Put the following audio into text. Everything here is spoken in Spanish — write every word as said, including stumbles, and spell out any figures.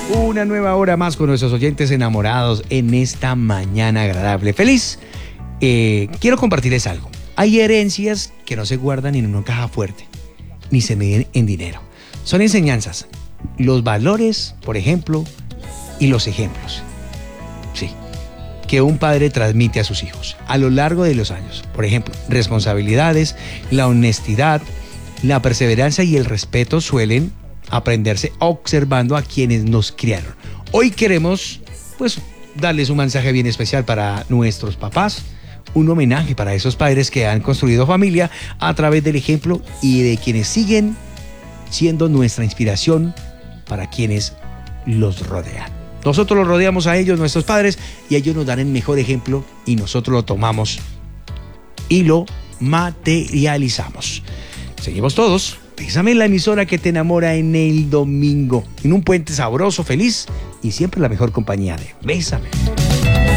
Una nueva hora más con nuestros oyentes enamorados en esta mañana agradable. Feliz. Eh, quiero compartirles algo. Hay herencias que no se guardan en una caja fuerte, ni se miden en dinero. Son enseñanzas, los valores, por ejemplo, y los ejemplos. Sí, que un padre transmite a sus hijos a lo largo de los años. Por ejemplo, responsabilidades, la honestidad, la perseverancia y el respeto suelen aprenderse observando a quienes nos criaron. Hoy queremos, pues, darles un mensaje bien especial para nuestros papás, un homenaje para esos padres que han construido familia a través del ejemplo y de quienes siguen siendo nuestra inspiración para quienes los rodean. Nosotros los rodeamos a ellos, nuestros padres, y ellos nos dan el mejor ejemplo y nosotros lo tomamos y lo materializamos. Seguimos todos. Bésame en la emisora que te enamora en el domingo, en un puente sabroso, feliz y siempre la mejor compañía de Bésame.